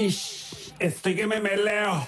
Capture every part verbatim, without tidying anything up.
Ish, estoy que me meleo.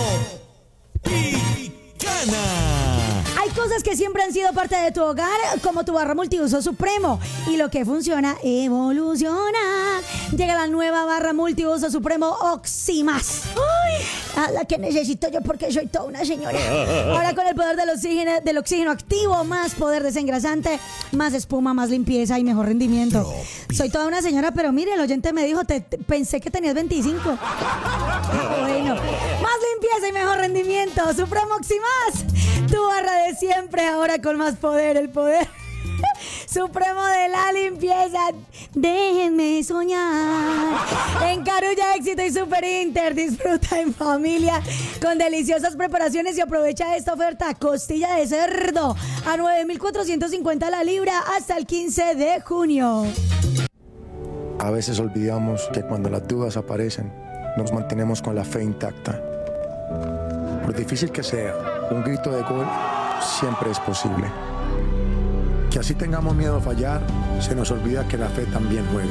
Hay cosas que siempre han sido parte de tu hogar, como tu barra multiuso Supremo. Y lo que funciona, evoluciona. Llega la nueva barra multiuso Supremo Oxymas. ¡Ay! A la que necesito yo porque soy toda una señora. Ahora con el poder del oxígeno, del oxígeno activo, más poder desengrasante, más espuma, más limpieza y mejor rendimiento. Soy toda una señora, pero mire, el oyente me dijo, te, te- pensé que tenías veinticinco. Bueno, más limpieza y mejor rendimiento. Supremo Oxymas, tu barra de siempre, ahora con más poder, el poder supremo de la limpieza. Déjenme soñar. En Carulla, Éxito y Super Inter, disfruta en familia con deliciosas preparaciones y aprovecha esta oferta. Costilla de cerdo a nueve mil cuatrocientos cincuenta la libra hasta el quince de junio. A veces olvidamos que cuando las dudas aparecen, nos mantenemos con la fe intacta. Por difícil que sea, un grito de gol siempre es posible. Que así tengamos miedo a fallar, se nos olvida que la fe también juega.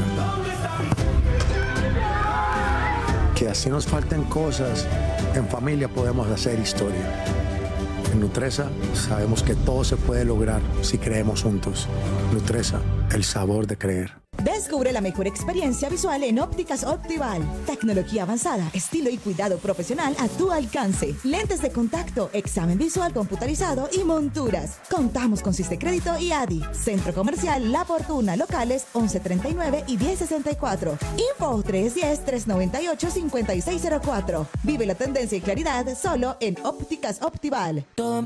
Que así nos falten cosas, en familia podemos hacer historia. En Nutresa sabemos que todo se puede lograr si creemos juntos. Nutresa, el sabor de creer. Descubre la mejor experiencia visual en Ópticas Optival. Tecnología avanzada, estilo y cuidado profesional a tu alcance. Lentes de contacto, examen visual computarizado y monturas. Contamos con Crédito y A D I. Centro Comercial La Fortuna, locales once treinta y nueve y diez sesenta y cuatro. Info tres uno cero, tres nueve ocho, cinco seis cero cuatro. Vive la tendencia y claridad solo en Ópticas Optival.